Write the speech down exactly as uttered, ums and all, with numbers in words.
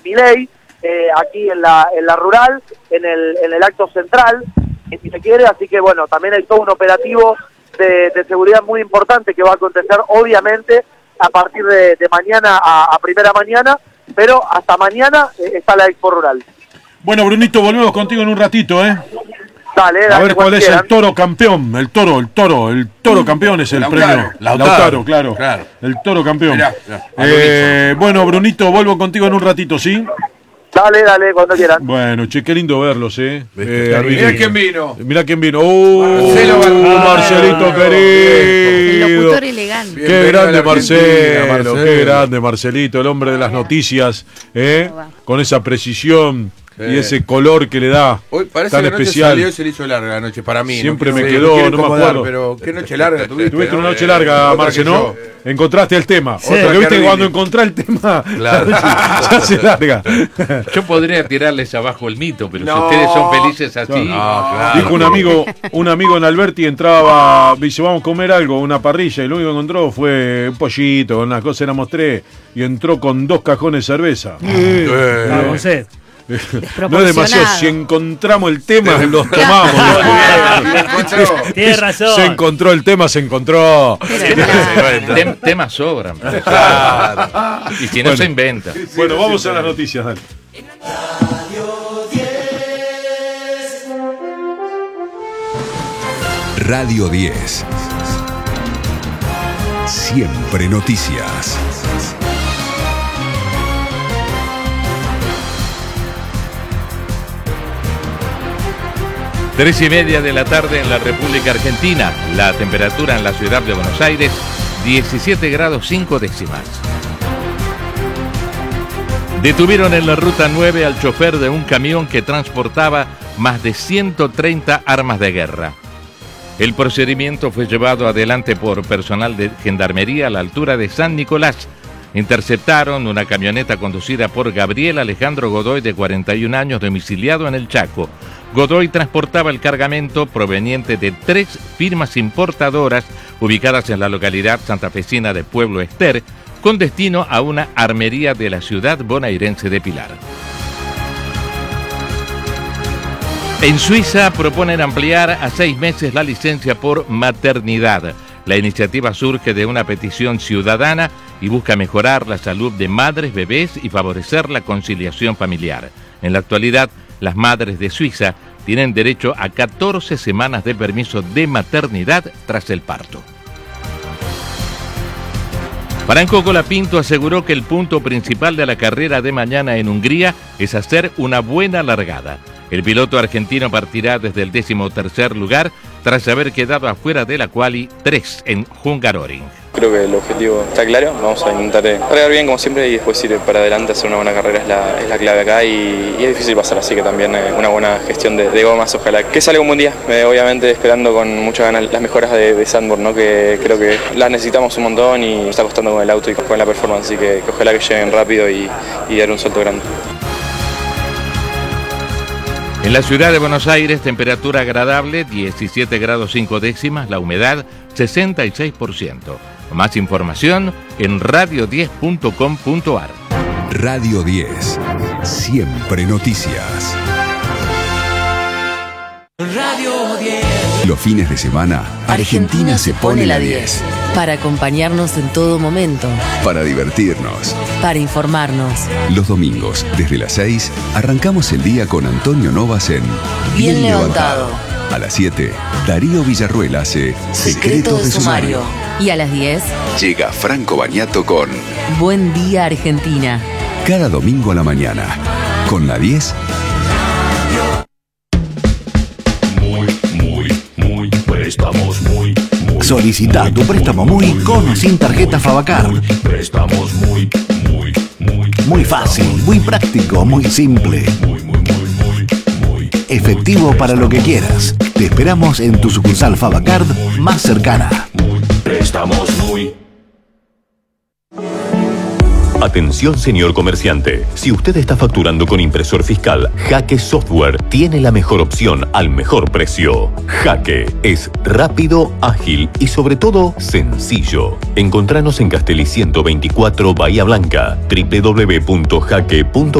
Milei, eh, aquí en la en la rural, en el en el acto central, si se quiere, así que bueno, también hay todo un operativo de, de seguridad muy importante que va a acontecer obviamente a partir de, de mañana a, a primera mañana, pero hasta mañana eh, está la Expo Rural. Bueno, Brunito, volvemos contigo en un ratito, ¿eh? Dale, dale, a ver cuál es quieran. el toro campeón, el toro, el toro, el toro campeón es el Lautaro, premio. Lautaro, Lautaro, claro, claro. El toro campeón. Mirá, mirá, eh, bueno, Brunito, vuelvo contigo en un ratito, ¿sí? Dale, dale, cuando quieran. Bueno, che, qué lindo verlos, ¿eh? eh Mirá quién vino. Mirá quién vino. ¡Oh! Marcelo uh, Marcelito ah, querido. El locutor elegante. Qué Bienvenido grande a la Marcelo, Argentina, Marcelo. qué grande Marcelito, el hombre de las noticias, ¿eh? Con esa precisión Sí. y ese color que le da Hoy parece tan que la noche especial. salió y se le hizo larga la noche para mí. Siempre no me quiero- quedó, quiero no me incomodar, acuerdo. Pero qué noche larga tuviste. Tuviste ¿no? una noche Eh, larga, otra Marce, que ¿no? yo. Encontraste el tema. Sí. Otra que viste que Qué cuando horrible. encontrás el tema, Claro. se hace larga. Yo podría tirarles abajo el mito, pero No. si ustedes son felices así. No, claro. Dijo un amigo, un amigo en Alberti, entraba, dice, vamos a comer algo, una parrilla, y lo único que encontró fue un pollito, una cosa, éramos tres, y entró con dos cajones de cerveza. Eh, Ah, con sed. No es demasiado, si encontramos el tema, los tomamos. Tienes razón. Se encontró el tema, se encontró. Tem- temas sobran. Claro. Y si no Bueno. se inventa. Bueno, vamos a las noticias, dale. Radio diez. Siempre noticias. Tres y media de la tarde en la República Argentina. La temperatura en la ciudad de Buenos Aires, diecisiete grados cinco décimas. Detuvieron en la ruta nueve al chofer de un camión que transportaba más de ciento treinta armas de guerra. El procedimiento fue llevado adelante por personal de gendarmería a la altura de San Nicolás. Interceptaron una camioneta conducida por Gabriel Alejandro Godoy, de cuarenta y un años, domiciliado en el Chaco. Godoy transportaba el cargamento proveniente de tres firmas importadoras ubicadas en la localidad santafesina de Pueblo Ester, con destino a una armería de la ciudad bonaerense de Pilar. En Suiza proponen ampliar a seis meses la licencia por maternidad. La iniciativa surge de una petición ciudadana y busca mejorar la salud de madres, bebés y favorecer la conciliación familiar. En la actualidad, las madres de Suiza tienen derecho a catorce semanas de permiso de maternidad tras el parto. Franco Colapinto aseguró que el punto principal de la carrera de mañana en Hungría es hacer una buena largada. El piloto argentino partirá desde el decimotercer lugar tras haber quedado afuera de la quali tres en Hungaroring. Creo que el objetivo está claro, vamos a intentar cargar bien como siempre y después ir para adelante, hacer una buena carrera es la, es la clave acá y, y es difícil pasar, así que también eh, una buena gestión de, de gomas, ojalá que salga un buen día, eh, obviamente esperando con muchas ganas las mejoras de, de Zandvoort, ¿no? Que creo que las necesitamos un montón y está costando con el auto y con la performance, así que, que ojalá que lleguen rápido y, y dar un salto grande. En la ciudad de Buenos Aires, temperatura agradable, diecisiete grados cinco décimas, la humedad sesenta y seis por ciento. Más información en radio diez punto com punto ar. Radio diez. Siempre noticias. Radio diez. Los fines de semana, Argentina se pone la diez. Para acompañarnos en todo momento. Para divertirnos. Para informarnos. Los domingos, desde las seis, arrancamos el día con Antonio Novas en Bien levantado. A las siete, Darío Villarruel hace Secretos de Sumario. Y a las diez, Llega Franco Bagnato con Buen Día Argentina. Cada domingo a la mañana. Con la diez. Muy, muy, muy, préstamos muy, muy. Solicita tu préstamo muy con o sin tarjeta Favacar. Muy, préstamos muy, muy, muy. Muy fácil, muy práctico, muy simple. Muy, muy, muy, muy, muy. Efectivo para lo que quieras. Te esperamos en tu sucursal Favacard más cercana. Préstamos muy. Atención, señor comerciante. Si usted está facturando con impresor fiscal, Jaque Software tiene la mejor opción al mejor precio. Jaque es rápido, ágil y sobre todo sencillo. Encontranos en Castelli ciento veinticuatro Bahía Blanca, doble u doble u doble u punto jaque punto com.